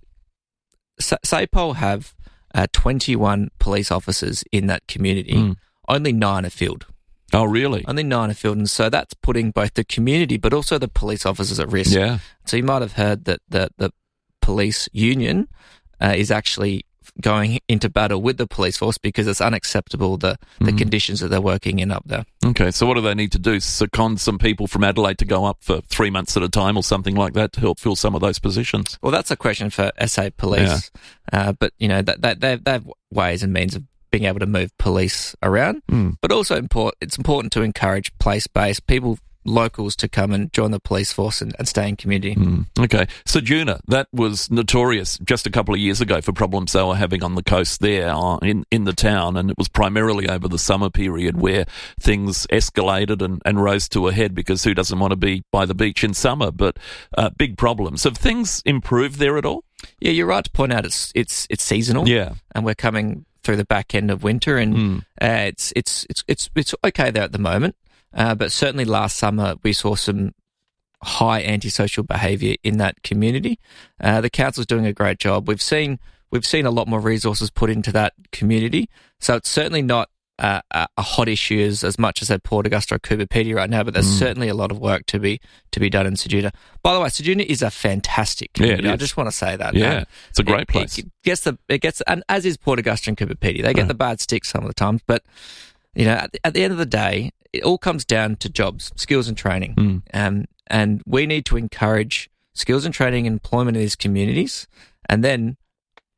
SAPOL have uh, twenty-one police officers in that community. Mm. Only nine are filled. Oh, really? Only nine are filled, and so that's putting both the community but also the police officers at risk. Yeah. So you might have heard that the the police union uh, is actually going into battle with the police force because it's unacceptable the, the mm. conditions that they're working in up there. Okay, so what do they need to do? Second some people from Adelaide to go up for three months at a time or something like that to help fill some of those positions? Well, that's a question for S A Police. Yeah. Uh, but, you know, that, that, they, they have ways and means of being able to move police around. Mm. But also import, it's important to encourage place-based people, locals to come and join the police force and, and stay in community. Mm, okay. Ceduna, that was notorious just a couple of years ago for problems they were having on the coast there uh, in, in the town, and it was primarily over the summer period where things escalated and, and rose to a head because who doesn't want to be by the beach in summer? But uh, big problems. Have things improved there at all? Yeah, you're right to point out it's it's it's seasonal. Yeah. And we're coming through the back end of winter, and mm. uh, it's, it's, it's, it's, it's okay there at the moment. Uh, but certainly last summer we saw some high antisocial behaviour in that community. Uh, the council's doing a great job. We've seen we've seen a lot more resources put into that community. So it's certainly not uh, a hot issue as, as much as at Port Augusta or Coober Pedy right now, but there's mm. certainly a lot of work to be to be done in Ceduna. By the way, Ceduna is a fantastic community. Yeah, I just want to say that. Yeah, um, it's a great it, place. It gets the it gets and as is Port Augusta and Coober Pedy. They get yeah. the bad stick some of the times, but you know, at the, at the end of the day, it all comes down to jobs, skills and training. Mm. Um, and we need to encourage skills and training and employment in these communities. And then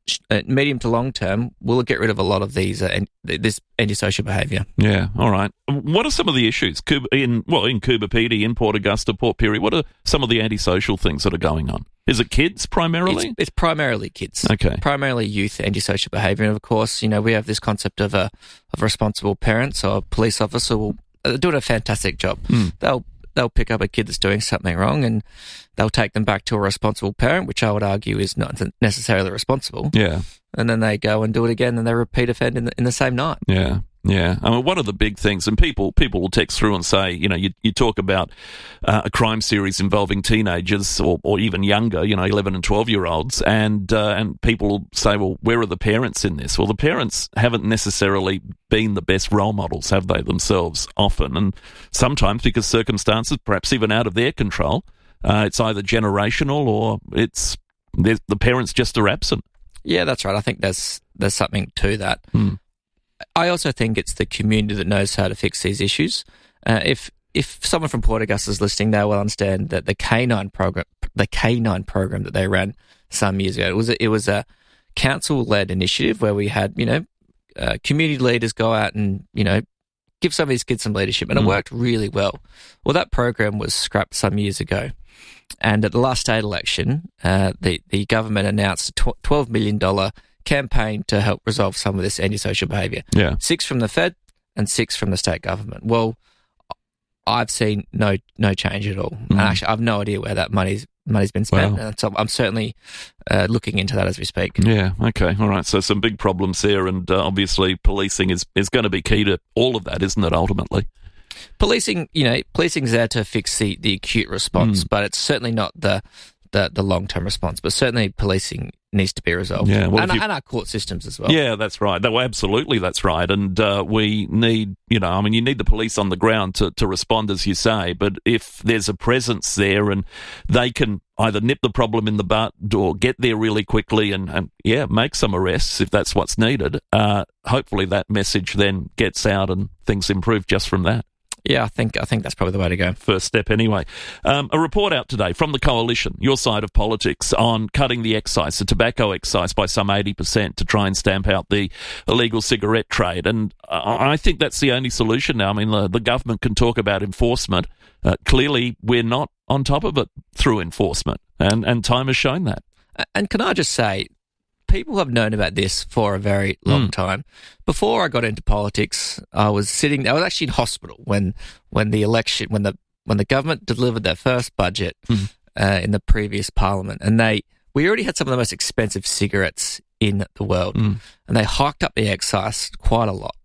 uh, medium to long term, we'll get rid of a lot of these uh, and this antisocial behaviour. Yeah, all right. What are some of the issues in well in Coober Pedy, in Port Augusta, Port Pirie? What are some of the antisocial things that are going on? Is it kids primarily? It's, it's primarily kids. Okay. Primarily youth antisocial behaviour, and of course, you know, we have this concept of a of responsible parents or a police officer will uh, doing a fantastic job. Mm. They'll they'll pick up a kid that's doing something wrong and they'll take them back to a responsible parent, which I would argue is not necessarily responsible. Yeah. And then they go and do it again and they repeat offend in the, in the same night. Yeah. Yeah, I mean, one of the big things, and people people will text through and say, you know, you, you talk about uh, a crime series involving teenagers or, or even younger, you know, eleven and twelve-year-olds, and uh, and people will say, well, where are the parents in this? Well, the parents haven't necessarily been the best role models, have they, themselves, often, and sometimes because circumstances, perhaps even out of their control, uh, it's either generational or it's the parents just are absent. Yeah, that's right. I think there's there's something to that. Mm. I also think it's the community that knows how to fix these issues. Uh, if if someone from Port Augusta is listening, they will understand that the K nine program, the K nine program that they ran some years ago, it was a, it was a council-led initiative where we had, you know, uh, community leaders go out and, you know, give some of these kids some leadership, and mm. it worked really well. Well, that program was scrapped some years ago, and at the last state election, uh, the the government announced a twelve million dollars campaign to help resolve some of this antisocial behaviour. Yeah. Six from the Fed and six from the state government. Well, I've seen no no change at all. Mm. And actually, I've no idea where that money's money's been spent. Wow. And so I'm certainly uh, looking into that as we speak. Yeah, okay, all right. So some big problems there, and uh, obviously policing is, is going to be key to all of that, isn't it, ultimately? Policing, you know, policing's there to fix the, the acute response, mm. but it's certainly not the the, the long-term response. But certainly policing needs to be resolved. Yeah, well, and, you, and our court systems as well. Yeah, that's right. That, well, absolutely, that's right. And uh, we need, you know, I mean, you need the police on the ground to, to respond, as you say, but if there's a presence there and they can either nip the problem in the bud or get there really quickly and, and yeah, make some arrests if that's what's needed, uh, hopefully that message then gets out and things improve just from that. Yeah, I think I think that's probably the way to go. First step anyway. Um, a report out today from the Coalition, your side of politics, on cutting the excise, the tobacco excise, by some eighty percent to try and stamp out the illegal cigarette trade. And I think that's the only solution now. I mean, the, the government can talk about enforcement. Uh, clearly, we're not on top of it through enforcement, and, and time has shown that. And can I just say, people have known about this for a very long mm. time. Before I got into politics, I was sitting. I was actually in hospital when when the election, when the when the government delivered their first budget mm. uh, in the previous parliament, and they we already had some of the most expensive cigarettes in the world, mm. and they hiked up the excise quite a lot.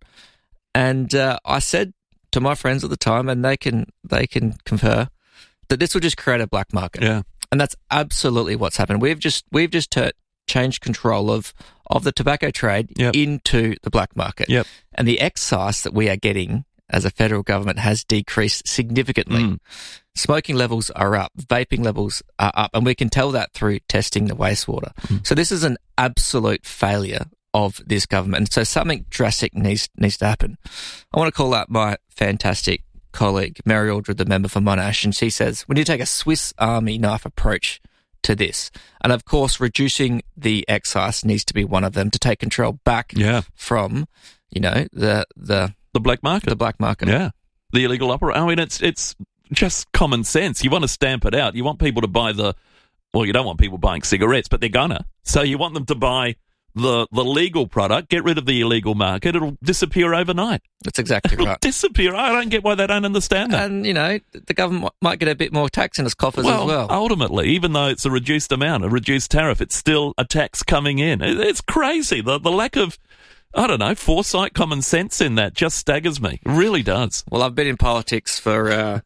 And uh, I said to my friends at the time, and they can they can confer, that this will just create a black market. Yeah, and that's absolutely what's happened. We've just we've just turned. Change control of, of the tobacco trade yep. into the black market. Yep. And the excise that we are getting as a federal government has decreased significantly. Mm. Smoking levels are up, vaping levels are up, and we can tell that through testing the wastewater. Mm. So this is an absolute failure of this government. And so something drastic needs needs to happen. I want to call out my fantastic colleague, Mary Aldred, the member for Monash, and she says, we need to take a Swiss Army knife approach to this. And of course, reducing the excise needs to be one of them to take control back yeah. from, you know, the the the black market. The black market. Yeah. The illegal operation. I mean, it's it's just common sense. You want to stamp it out. You want people to buy the, well, you don't want people buying cigarettes, but they're gonna. So you want them to buy the the legal product, get rid of the illegal market, it'll disappear overnight. That's exactly it'll right. disappear. I don't get why they don't understand that. And, you know, the government might get a bit more tax in its coffers well, as well. Ultimately, even though it's a reduced amount, a reduced tariff, it's still a tax coming in. It, it's crazy. The, the lack of, I don't know, foresight, common sense in that just staggers me. It really does. Well, I've been in politics for uh,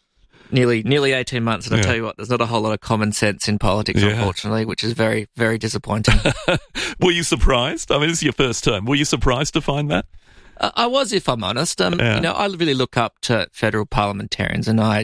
nearly nearly eighteen months, and yeah. I'll tell you what, there's not a whole lot of common sense in politics, yeah. unfortunately, which is very, very disappointing. Were you surprised? I mean, this is your first term. Were you surprised to find that? Uh, I was, if I'm honest. Um, yeah. You know, I really look up to federal parliamentarians, and I,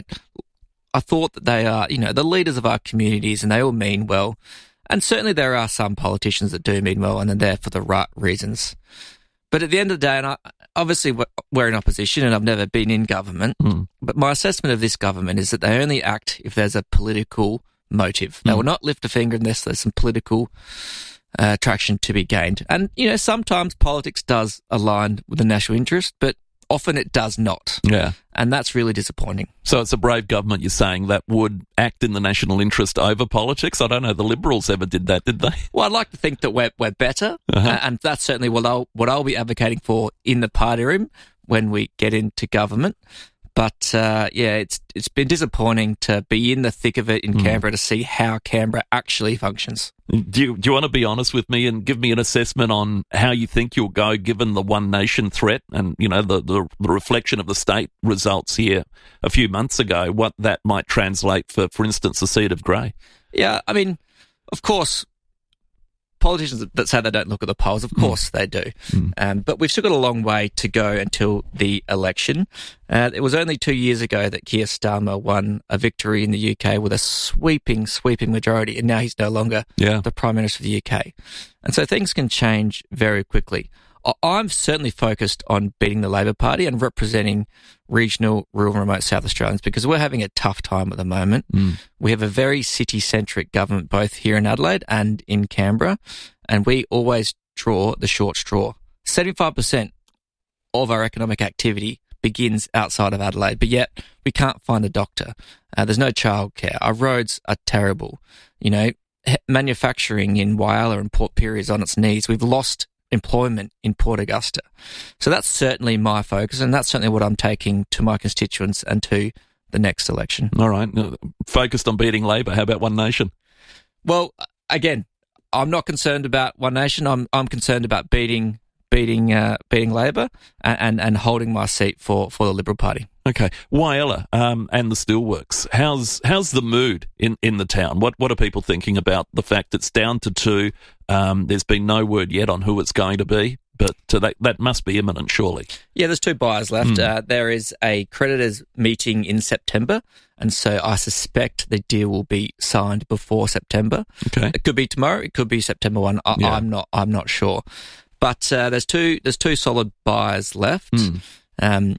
I thought that they are, you know, the leaders of our communities, and they all mean well. And certainly there are some politicians that do mean well, and they're there for the right reasons. But at the end of the day, and I, obviously we're in opposition and I've never been in government, mm. but my assessment of this government is that they only act if there's a political motive. They mm. will not lift a finger unless there's some political uh, traction to be gained. And, you know, sometimes politics does align with the national interest, but often it does not. Yeah. And that's really disappointing. So it's a brave government, you're saying, that would act in the national interest over politics? I don't know the Liberals ever did that, did they? Well, I'd like to think that we're, we're better, Uh-huh. uh, and that's certainly what I'll, what I'll be advocating for in the party room when we get into government. But, uh, yeah, it's it's been disappointing to be in the thick of it in Mm. Canberra to see how Canberra actually functions. Do you, do you want to be honest with me and give me an assessment on how you think you'll go given the One Nation threat and, you know, the, the, the reflection of the state results here a few months ago, what that might translate for, for instance, the seat of Grey? Yeah, I mean, of course, politicians that say they don't look at the polls, of course mm. they do. Mm. Um, but we've still got a long way to go until the election. Uh, it was only two years ago that Keir Starmer won a victory in the U K with a sweeping, sweeping majority, and now he's no longer yeah. the Prime Minister of the U K. And so things can change very quickly. I'm certainly focused on beating the Labor Party and representing regional, rural, and remote South Australians because we're having a tough time at the moment. Mm. We have a very city-centric government both here in Adelaide and in Canberra, and we always draw the short straw. seventy-five percent of our economic activity begins outside of Adelaide, but yet we can't find a doctor. Uh, there's no childcare. Our roads are terrible. You know, manufacturing in Whyalla and Port Pirie is on its knees. We've lost employment in Port Augusta. So that's certainly my focus, and that's certainly what I'm taking to my constituents and to the next election. All right. Focused on beating Labor. How about One Nation? Well, again, I'm not concerned about One Nation. I'm I'm concerned about beating beating uh, beating Labor and, and, and holding my seat for, for the Liberal Party. Okay. Whyalla um, and the Steelworks. How's how's the mood in, in the town? What what are people thinking about the fact it's down to two? Um, there's been no word yet on who it's going to be, but uh, that that must be imminent, surely. Yeah, there's two buyers left. Mm. Uh, there is a creditors meeting in September, and so I suspect the deal will be signed before September. Okay. It could be tomorrow. It could be September first. I, Yeah. I'm not. I'm not sure. But uh, there's two. There's two solid buyers left. Mm. Um,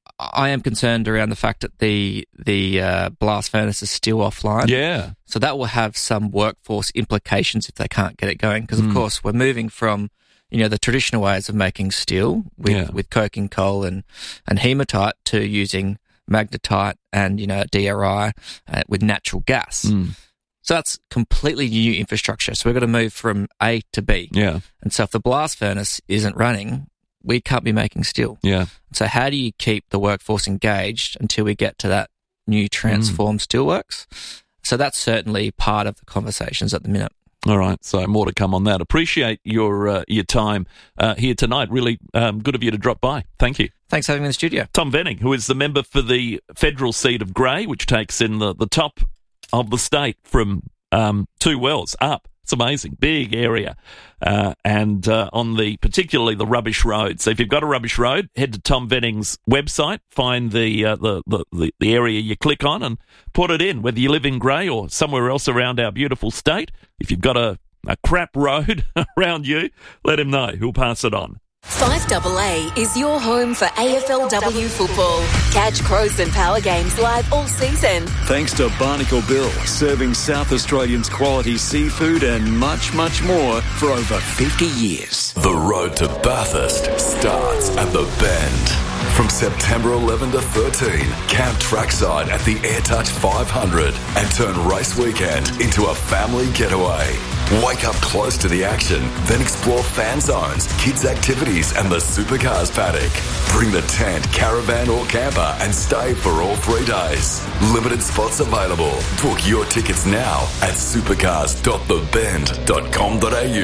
I am concerned around the fact that the the uh, blast furnace is still offline. Yeah. So that will have some workforce implications if they can't get it going. Because, of Mm. course, we're moving from, you know, the traditional ways of making steel with, Yeah. with coking coal and, and hematite to using magnetite and, you know, D R I uh, with natural gas. Mm. So that's completely new infrastructure. So we've got to move from A to B. Yeah. And so if the blast furnace isn't running, we can't be making steel. Yeah. So how do you keep the workforce engaged until we get to that new transformed Mm. steelworks? So that's certainly part of the conversations at the minute. All right, so more to come on that. Appreciate your uh, your time uh, here tonight. Really um, good of you to drop by. Thank you. Thanks for having me in the studio. Tom Venning, who is the member for the federal seat of Grey, which takes in the, the top of the state from um, Two Wells up. It's amazing, big area, uh, and uh, on the particularly the rubbish road. So if you've got a rubbish road, head to Tom Venning's website, find the, uh, the, the the the area you click on, and put it in. Whether you live in Grey or somewhere else around our beautiful state, if you've got a, a crap road around you, let him know. He'll pass it on. five double A is your home for A F L W football. Catch Crows and Power games live all season. Thanks to Barnacle Bill, serving South Australians quality seafood and much, much more for over fifty years. The road to Bathurst starts at the Bend. From September eleventh to thirteenth, camp trackside at the AirTouch five hundred and turn race weekend into a family getaway. Wake up close to the action, then explore fan zones, kids' activities and the supercars paddock. Bring the tent, caravan or camper and stay for all three days. Limited spots available. Book your tickets now at supercars dot the bend dot com dot a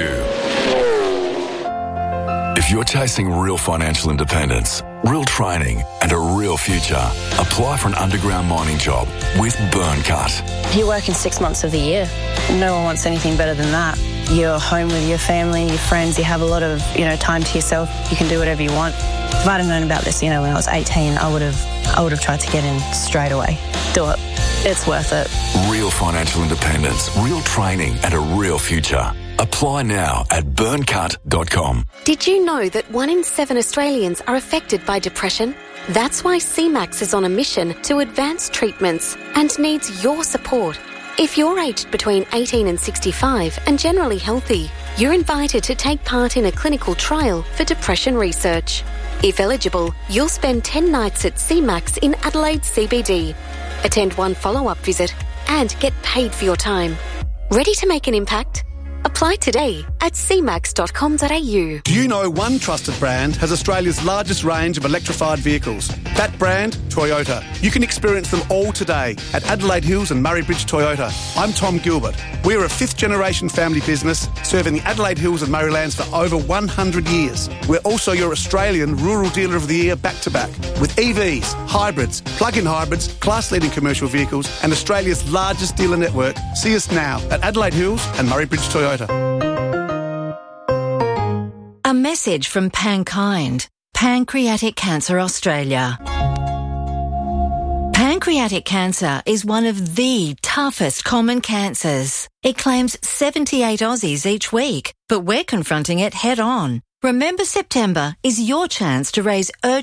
u. If you're chasing real financial independence, real training and a real future, apply for an underground mining job with Burncut. You work in six months of the year. No one wants anything better than that. You're home with your family, your friends, you have a lot of, you know, time to yourself. You can do whatever you want. If I'd have known about this, you know, when I was eighteen, I would have I would have tried to get in straight away. Do it. It's worth it. Real financial independence, real training and a real future. Apply now at burncut dot com. Did you know that one in seven Australians are affected by depression? That's why C MAX is on a mission to advance treatments and needs your support. If you're aged between eighteen and sixty-five and generally healthy, you're invited to take part in a clinical trial for depression research. If eligible, you'll spend ten nights at C MAX in Adelaide C B D, attend one follow-up visit and get paid for your time. Ready to make an impact? Apply today at c max dot com dot a u. Do you know one trusted brand has Australia's largest range of electrified vehicles? That brand, Toyota. You can experience them all today at Adelaide Hills and Murray Bridge Toyota. I'm Tom Gilbert. We're a fifth generation family business serving the Adelaide Hills and Murraylands for over one hundred years. We're also your Australian Rural Dealer of the Year back to back with E Vs, hybrids, plug-in hybrids, class-leading commercial vehicles and Australia's largest dealer network. See us now at Adelaide Hills and Murray Bridge Toyota. A message from Pankind, Pancreatic Cancer Australia. Pancreatic cancer is one of the toughest common cancers. It claims seventy-eight Aussies each week, but we're confronting it head on. Remember September is your chance to raise urgent